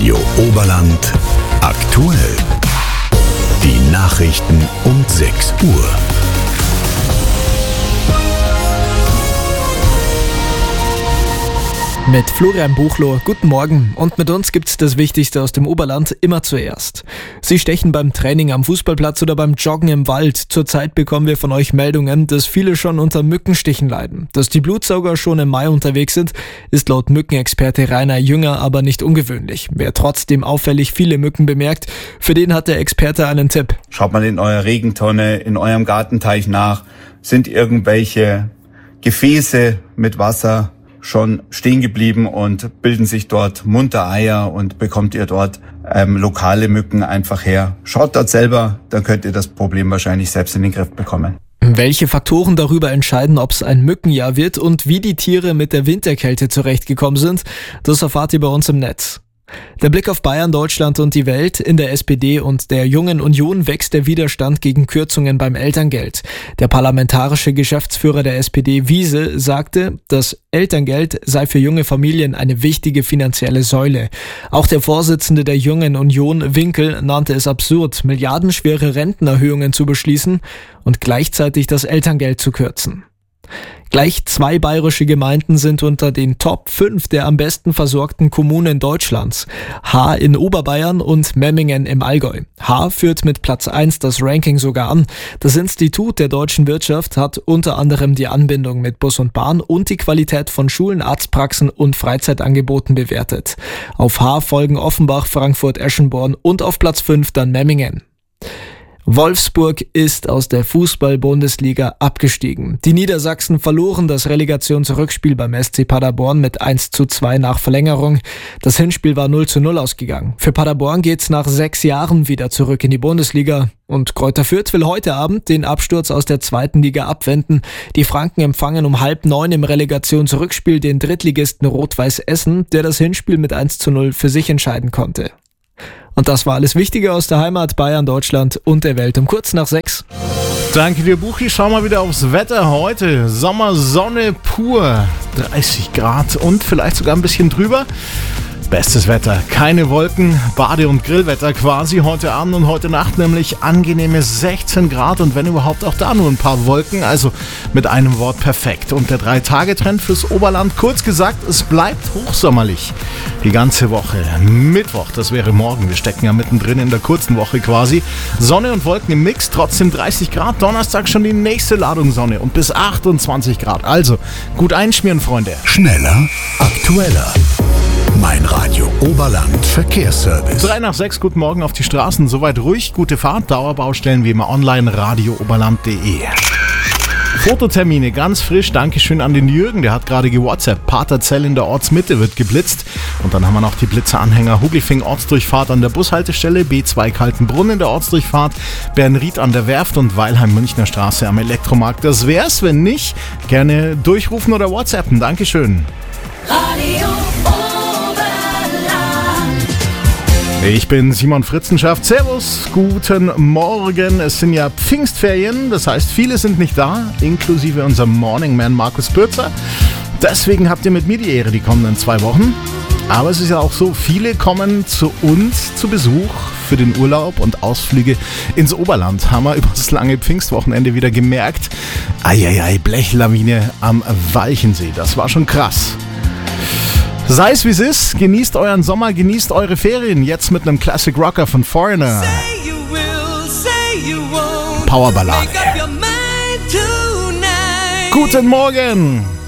Radio Oberland aktuell. Die Nachrichten um 6 Uhr. Mit Florian Buchloh, guten Morgen. Und mit uns gibt's das Wichtigste aus dem Oberland immer zuerst. Sie stechen beim Training am Fußballplatz oder beim Joggen im Wald. Zurzeit bekommen wir von euch Meldungen, dass viele schon unter Mückenstichen leiden. Dass die Blutsauger schon im Mai unterwegs sind, ist laut Mückenexperte Rainer Jünger aber nicht ungewöhnlich. Wer trotzdem auffällig viele Mücken bemerkt, für den hat der Experte einen Tipp. Schaut mal in eurer Regentonne, in eurem Gartenteich nach. Sind irgendwelche Gefäße mit Wasser schon stehen geblieben und bilden sich dort munter Eier und bekommt ihr dort lokale Mücken einfach her. Schaut dort selber, dann könnt ihr das Problem wahrscheinlich selbst in den Griff bekommen. Welche Faktoren darüber entscheiden, ob es ein Mückenjahr wird und wie die Tiere mit der Winterkälte zurechtgekommen sind, das erfahrt ihr bei uns im Netz. Der Blick auf Bayern, Deutschland und die Welt. In der SPD und der Jungen Union wächst der Widerstand gegen Kürzungen beim Elterngeld. Der parlamentarische Geschäftsführer der SPD, Wiese, sagte, das Elterngeld sei für junge Familien eine wichtige finanzielle Säule. Auch der Vorsitzende der Jungen Union, Winkel, nannte es absurd, milliardenschwere Rentenerhöhungen zu beschließen und gleichzeitig das Elterngeld zu kürzen. Gleich 2 bayerische Gemeinden sind unter den Top 5 der am besten versorgten Kommunen Deutschlands. Haar in Oberbayern und Memmingen im Allgäu. Haar führt mit Platz 1 das Ranking sogar an. Das Institut der deutschen Wirtschaft hat unter anderem die Anbindung mit Bus und Bahn und die Qualität von Schulen, Arztpraxen und Freizeitangeboten bewertet. Auf Haar folgen Offenbach, Frankfurt, Eschenborn und auf Platz 5 dann Memmingen. Wolfsburg ist aus der Fußball-Bundesliga abgestiegen. Die Niedersachsen verloren das Relegationsrückspiel beim SC Paderborn mit 1:2 nach Verlängerung. Das Hinspiel war 0:0 ausgegangen. Für Paderborn geht's nach 6 Jahren wieder zurück in die Bundesliga. Und Greuther Fürth will heute Abend den Absturz aus der 2. Liga abwenden. Die Franken empfangen um 8:30 im Relegationsrückspiel den Drittligisten Rot-Weiß Essen, der das Hinspiel mit 1:0 für sich entscheiden konnte. Und das war alles Wichtige aus der Heimat, Bayern, Deutschland und der Welt um kurz nach 6. Danke dir, Buchi. Schau mal wieder aufs Wetter heute. Sommersonne pur. 30 Grad und vielleicht sogar ein bisschen drüber. Bestes Wetter, keine Wolken, Bade- und Grillwetter quasi heute Abend und heute Nacht, nämlich angenehme 16 Grad und wenn überhaupt auch da nur ein paar Wolken, also mit einem Wort perfekt. Und der 3-Tage-Trend fürs Oberland, kurz gesagt, es bleibt hochsommerlich die ganze Woche. Mittwoch, das wäre morgen, wir stecken ja mittendrin in der kurzen Woche quasi. Sonne und Wolken im Mix, trotzdem 30 Grad, Donnerstag schon die nächste Ladung Sonne und bis 28 Grad. Also gut einschmieren, Freunde. Schneller, aktueller. Mein Radio Oberland Verkehrsservice. 3:06, guten Morgen auf die Straßen. Soweit ruhig, gute Fahrt. Dauerbaustellen wie immer online, radiooberland.de. Fototermine, ganz frisch. Dankeschön an den Jürgen, der hat gerade gewhatsappt. Paterzell in der Ortsmitte wird geblitzt. Und dann haben wir noch die Blitzeranhänger Huglifing Ortsdurchfahrt an der Bushaltestelle, B2 Kaltenbrunn in der Ortsdurchfahrt, Bernried an der Werft und Weilheim Münchner Straße am Elektromarkt. Das wär's, wenn nicht, gerne durchrufen oder whatsappen. Dankeschön. Radio Ich bin Simon Fritzenschaft. Servus, guten Morgen. Es sind ja Pfingstferien, das heißt, viele sind nicht da, inklusive unserem Morning Man Markus Bürzer. Deswegen habt ihr mit mir die Ehre die kommenden 2 Wochen. Aber es ist ja auch so, viele kommen zu uns zu Besuch für den Urlaub und Ausflüge ins Oberland. Haben wir über das lange Pfingstwochenende wieder gemerkt. Eieiei, Blechlawine am Walchensee, das war schon krass. Sei es wie es ist, genießt euren Sommer, genießt eure Ferien. Jetzt mit einem Classic Rocker von Foreigner. Powerballade. Guten Morgen!